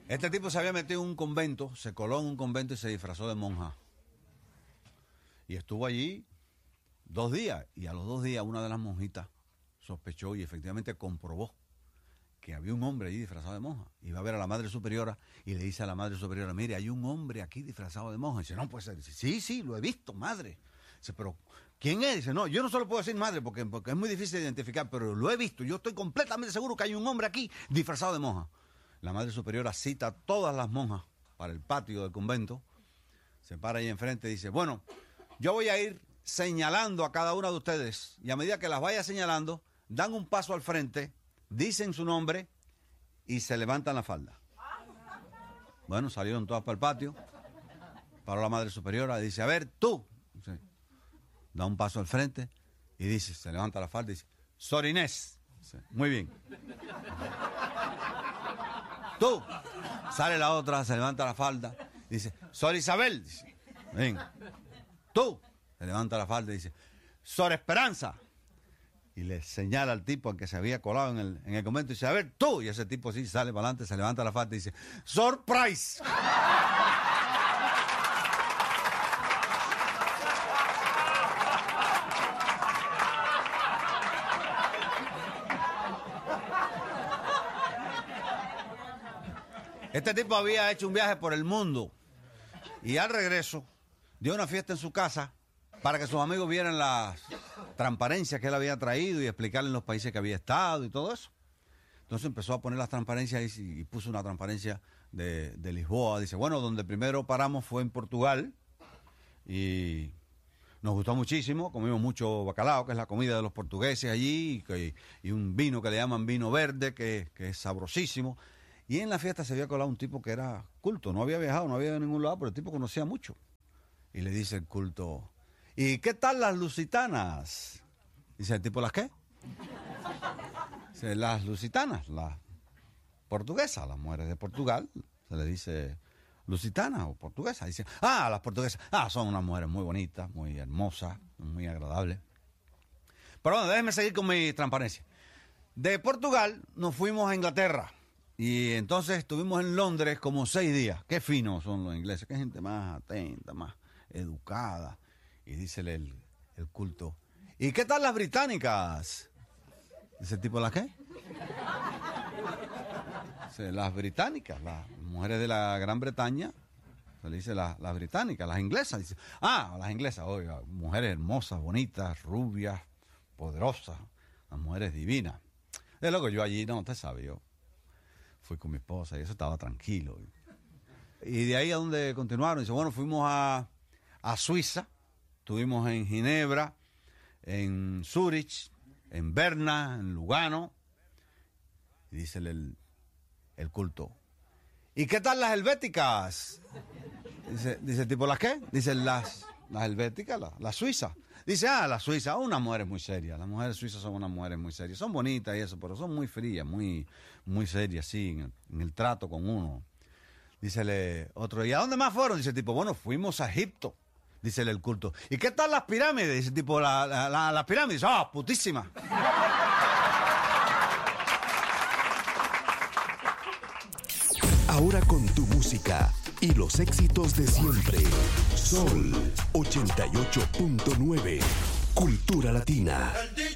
Este tipo se había metido en un convento, se coló en un convento y se disfrazó de monja. Y estuvo allí 2 días. Y a los 2 días una de las monjitas sospechó y efectivamente comprobó que había un hombre allí disfrazado de monja. Y va a ver a la madre superiora y le dice a la madre superiora, mire, hay un hombre aquí disfrazado de monja. Y dice, no puede ser. Dice, sí, lo he visto, madre. Dice, pero ¿quién es? Dice, no, yo no se lo puedo decir madre porque es muy difícil de identificar, pero lo he visto. Yo estoy completamente seguro que hay un hombre aquí disfrazado de monja. La madre superiora cita a todas las monjas para el patio del convento, se para ahí enfrente y dice, bueno, yo voy a ir señalando a cada una de ustedes y a medida que las vaya señalando, dan un paso al frente, dicen su nombre y se levantan la falda. Bueno, salieron todas para el patio, paró la madre superiora y dice, a ver, tú, dice, da un paso al frente y dice, se levanta la falda y dice, Sor Inés. Dice, muy bien. Tú, sale la otra, se levanta la falda, dice, Sor Isabel, dice, ven. Tú, se levanta la falda y dice, Sor Esperanza. Y le señala al tipo al que se había colado en el convento y dice, a ver, tú. Y ese tipo así sale para adelante, se levanta la falda y dice, Sor Price. Este tipo había hecho un viaje por el mundo y al regreso dio una fiesta en su casa para que sus amigos vieran las transparencias que él había traído y explicarles los países que había estado y todo eso. Entonces empezó a poner las transparencias y puso una transparencia de Lisboa. Dice, bueno, donde primero paramos fue en Portugal y nos gustó muchísimo. Comimos mucho bacalao, que es la comida de los portugueses allí, y un vino que le llaman vino verde, que es sabrosísimo. Y en la fiesta se había colado un tipo que era culto, no había viajado, no había ido a ningún lado, pero el tipo conocía mucho. Y le dice el culto, ¿y qué tal las lusitanas? Dice el tipo, ¿las qué? Dice, las lusitanas, las portuguesas, las mujeres de Portugal, se le dice lusitanas o portuguesas. Dice, las portuguesas, son unas mujeres muy bonitas, muy hermosas, muy agradables. Pero bueno, déjenme seguir con mi transparencia. De Portugal nos fuimos a Inglaterra. Y entonces estuvimos en Londres como 6 días. Qué finos son los ingleses, qué gente más atenta, más educada. Y dice el culto, ¿y qué tal las británicas? Dice el tipo, ¿las qué? Dice, las británicas, las mujeres de la Gran Bretaña, se le dice las británicas, las inglesas. Dice, las inglesas, oiga, mujeres hermosas, bonitas, rubias, poderosas, las mujeres divinas. Es lo que yo allí, no, usted sabe, yo fui con mi esposa y eso estaba tranquilo. Y de ahí a donde continuaron, dice, bueno, fuimos a Suiza, estuvimos en Ginebra, en Zúrich, en Berna, en Lugano. Y dice el culto, ¿y qué tal las helvéticas? Dice el tipo, ¿las qué? Dice las helvéticas, las suizas. Dice, las suizas, unas mujeres muy serias. Las mujeres suizas son unas mujeres muy serias. Son bonitas y eso, pero son muy frías, muy serias, sí, en el trato con uno. Dice otro, ¿y a dónde más fueron? Dice el tipo, bueno, fuimos a Egipto. Dice el culto, ¿y qué tal las pirámides? Dice el tipo, las pirámides, putísimas. Ahora con tu música y los éxitos de siempre. Sol 88.9. Cultura Latina.